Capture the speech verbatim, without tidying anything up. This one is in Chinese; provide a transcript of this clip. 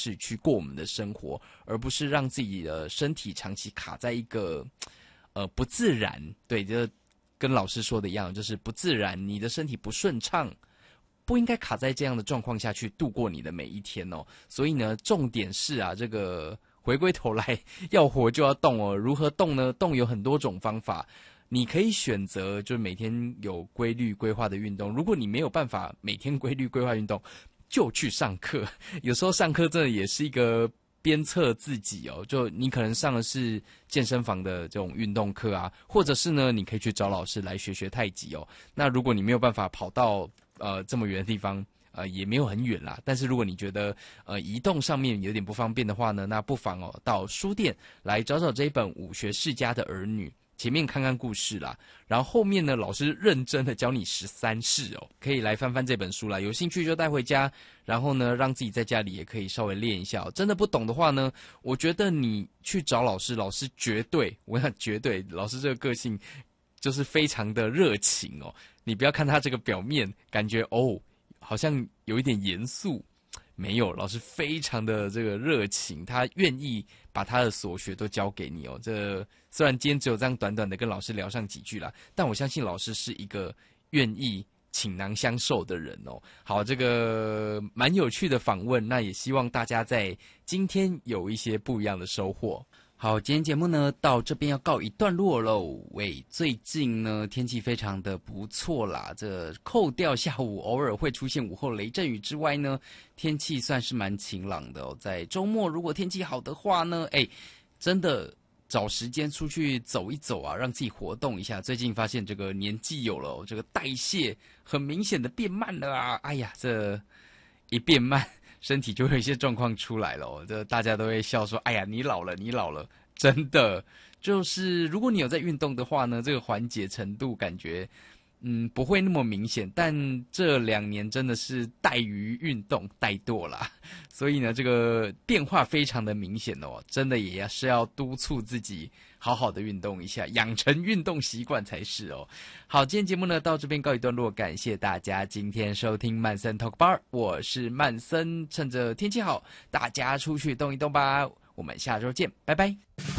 式去过我们的生活，而不是让自己的身体长期卡在一个呃不自然。对，就跟老师说的一样，就是不自然，你的身体不顺畅，不应该卡在这样的状况下去度过你的每一天哦。所以呢，重点是啊，这个回归头来，要活就要动哦。如何动呢？动有很多种方法。你可以选择就是每天有规律规划的运动，如果你没有办法每天规律规划运动，就去上课。有时候上课真的也是一个鞭策自己哦，就你可能上的是健身房的这种运动课啊，或者是呢你可以去找老师来学学太极哦。那如果你没有办法跑到呃这么远的地方，呃也没有很远啦，但是如果你觉得呃移动上面有点不方便的话呢，那不妨哦到书店来找找这一本《武学世家的儿女》。前面看看故事啦，然后后面呢，老师认真的教你十三式哦，可以来翻翻这本书啦。有兴趣就带回家，然后呢，让自己在家里也可以稍微练一下哦。真的不懂的话呢，我觉得你去找老师，老师绝对，我想绝对，老师这个个性就是非常的热情哦。你不要看他这个表面，感觉哦，好像有一点严肃。没有，老师非常的这个热情，他愿意把他的所学都教给你哦。这虽然今天只有这样短短的跟老师聊上几句啦，但我相信老师是一个愿意倾囊相授的人哦。好，这个蛮有趣的访问，那也希望大家在今天有一些不一样的收获。好，今天节目呢到这边要告一段落喽。喂，最近呢天气非常的不错啦，这扣掉下午偶尔会出现午后雷阵雨之外呢，天气算是蛮晴朗的哦。在周末如果天气好的话呢，哎，真的找时间出去走一走啊，让自己活动一下。最近发现这个年纪有了哦，这个代谢很明显的变慢了啊。哎呀，这一变慢，身体就会有一些状况出来了哦。这大家都会笑说：“哎呀，你老了，你老了。”真的，就是如果你有在运动的话呢，这个缓解程度感觉，嗯，不会那么明显。但这两年真的是怠于运动，怠惰啦，所以呢，这个变化非常的明显哦。真的也是要督促自己好好的运动一下，养成运动习惯才是哦。好，今天节目呢到这边告一段落，感谢大家今天收听曼森 Talk Bar， 我是曼森，趁着天气好，大家出去动一动吧。我们下周见，拜拜。